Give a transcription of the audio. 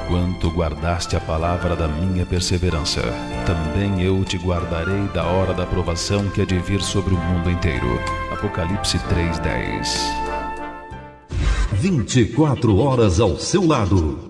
Porquanto guardaste a palavra da minha perseverança, também eu te guardarei da hora da provação que há de vir sobre o mundo inteiro. Apocalipse 3:10. 24 horas ao seu lado.